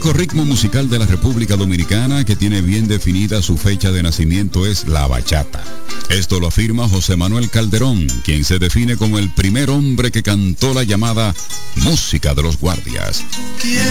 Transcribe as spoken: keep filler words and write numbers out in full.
único ritmo musical de la República Dominicana que tiene bien definida su fecha de nacimiento es la bachata. Esto lo afirma José Manuel Calderón, quien se define como el primer hombre que cantó la llamada música de los guardias. Quiero